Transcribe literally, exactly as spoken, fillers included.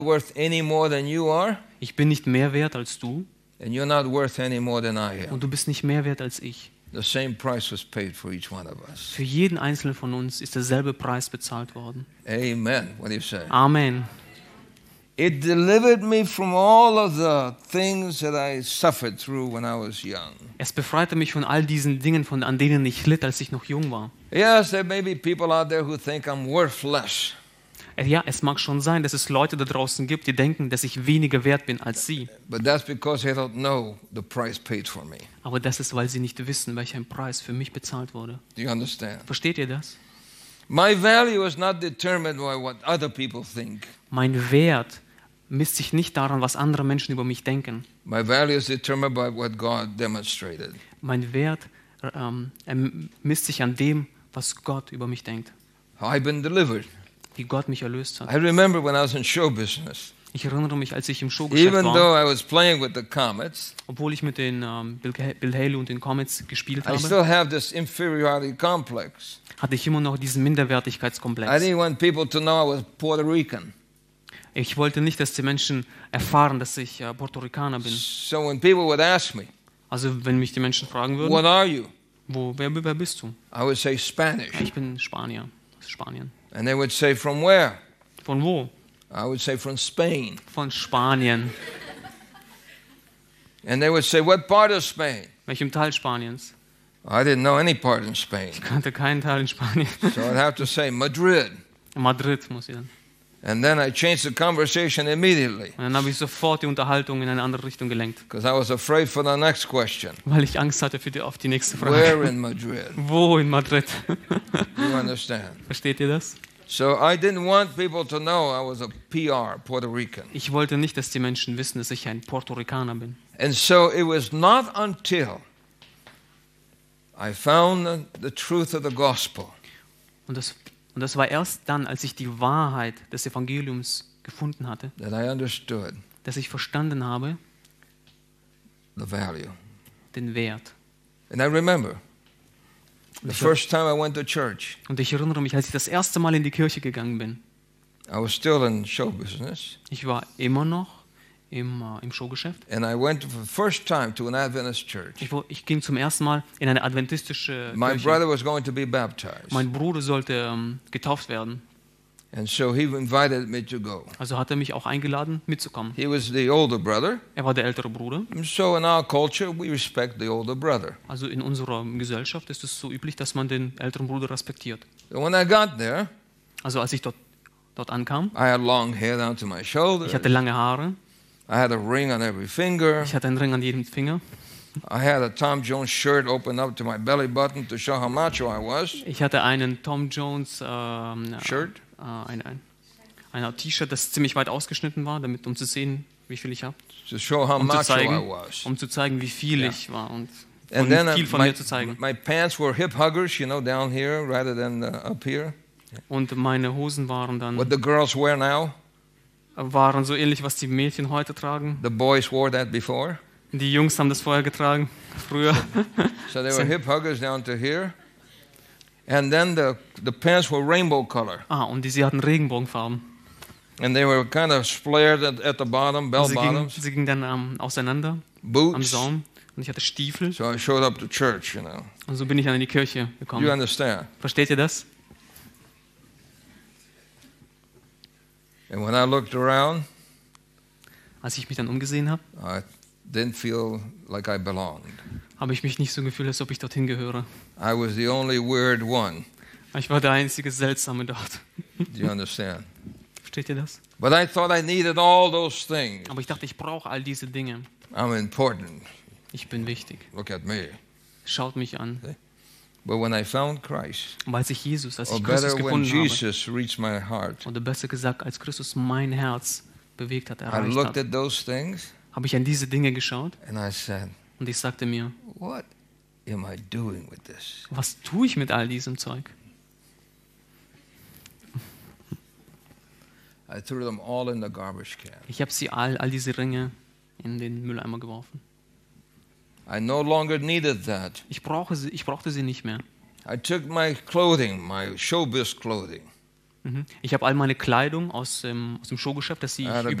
worth any more than you are, Ich bin nicht mehr wert als du and you're not worth any more than I am. und du bist nicht mehr wert als ich. The same price was paid for each one of us. Für jeden einzelnen von uns ist derselbe Preis bezahlt worden. Amen. What do you say? Amen. It delivered me from all of the things that I suffered through when I was young. Es befreite mich von all diesen Dingen, von, an denen ich litt, als ich noch jung war. Yes, there may be people out there who think I'm worthless. Ja, es mag schon sein, dass es Leute da draußen gibt, die denken, dass ich weniger wert bin als sie. But that's because they don't know the price paid for me. Aber das ist, weil sie nicht wissen, welcher Preis für mich bezahlt wurde. Do you understand? Versteht ihr das? My value is not determined by what other people think. Mein Wert misst sich nicht daran, was andere Menschen über mich denken. My value is determined by what God demonstrated. Mein Wert ähm, er misst sich an dem, was Gott über mich denkt. How I've been delivered. Wie Gott mich erlöst hat. I remember when I was in show business. Ich erinnere mich, als ich im Showgeschäft Even war, though I was playing with the Comets, obwohl ich mit den ähm, Bill, Bill Haley und den Comets gespielt I habe, still have this inferiority complex. hatte ich immer noch diesen I Minderwertigkeitskomplex. didn't want people to know I was Puerto Rican. Ich wollte nicht, dass die Menschen erfahren, dass ich äh, Puerto Ricaner bin. So when people would ask me, Also wenn mich die Menschen fragen würden, what are you? wo, wer, wer bist du? I would say Spanish. Ich bin Spanier, aus Spanien. And they would say, from where? Von wo? I would say, from Spain. Von Spanien. And they would say, what part of Spain? Welchem Teil Spaniens? I didn't know any part in Spain. Ich kannte keinen Teil in Spanien. So I'd have to say, Madrid. Madrid muss ich dann. And then I changed the conversation immediately Und dann habe ich sofort die Unterhaltung in eine andere Richtung gelenkt, because I was afraid for the next question. weil ich Angst hatte für die, auf die nächste Frage. Where in Madrid? Wo in Madrid? You understand? Versteht ihr das? So I didn't want people to know I was a P R, Puerto Rican. Ich wollte nicht, dass die Menschen wissen, dass ich ein Puerto Ricaner bin. And so it was not until I found the, the truth of the gospel Und das, und das war erst dann, als ich die Wahrheit des Evangeliums gefunden hatte, that I understood dass ich verstanden habe, the value. den Wert. And I remember the first time I went to church, Und ich erinnere mich, als ich das erste Mal in die Kirche gegangen bin. I was still in show business, Ich war immer noch im, äh, im Showgeschäft. and I went for the first time to an Adventist church. Ich, wo- ich ging zum ersten Mal in eine adventistische My Kirche. brother was going to be baptized, Mein Bruder sollte ähm, getauft werden. and so he invited me to go. Also hat er mich auch eingeladen, mitzukommen. He was the older brother, Er war der ältere Bruder. and so in our culture we respect the older brother. Also in unserer Gesellschaft ist es so üblich, dass man den älteren Bruder respektiert. So when I got there, Also als ich dort, dort ankam, I had long hair down to my shoulder. ich hatte lange Haare, I had a ring on every finger. ich hatte einen Ring an jedem Finger, I had a Tom Jones shirt open up to my belly button to show how macho I was. ich hatte einen Tom Jones ähm, Shirt. Äh, ein, ein, ein T-Shirt, das ziemlich weit ausgeschnitten war, damit, um zu sehen, wie viel ich habe. To show how Um zu, macho I zeigen, was. um zu zeigen, wie viel Ja. ich war und And von then uh, viel von my, mir zu zeigen. my pants were hip huggers, you know, down here rather than uh, up here. Und meine Hosen waren dann What the girls wear now. waren so ähnlich, was die Mädchen heute tragen. The boys wore that before. Die Jungs haben das vorher getragen, früher. So they were hip huggers down to here. And then the, the pants were rainbow color. Ah, und die, sie hatten Regenbogenfarben. And they were kind of flared at, at the bottom, bell Und sie gingen, bottoms. sie gingen dann ähm, auseinander am Boots. Saum. Und ich hatte Stiefel. So I showed up to church, you know. Und so bin ich dann in die Kirche You gekommen. understand? Versteht ihr das? And when I looked around, Als ich mich dann umgesehen habe, I didn't feel like I belonged. habe ich mich nicht so gefühlt, als ob ich dorthin gehöre. I was the only weird one. Ich war der einzige Seltsame dort. Do you understand? Versteht ihr das? But I thought I needed all those things. Aber ich dachte, ich brauche all diese Dinge. I'm important. Ich bin wichtig. Look at me. Schaut mich an. But when I found Christ, Und als ich Jesus, als or ich Christus better, when gefunden habe, Jesus reached my heart, oder besser gesagt, als Christus mein Herz bewegt hat, I erreicht looked hat, at those things habe ich an diese Dinge geschaut and I said, und ich sagte mir, what am I doing with this? was tue ich mit all diesem Zeug? I threw them all in the garbage can. Ich habe sie all, all diese Ringe in den Mülleimer geworfen. I no longer needed that. Ich, brauche sie, ich brauchte sie nicht mehr. I took my clothing, my showbiz clothing, Mhm. Ich habe all meine Kleidung aus dem, aus dem Showgeschäft, das sie out of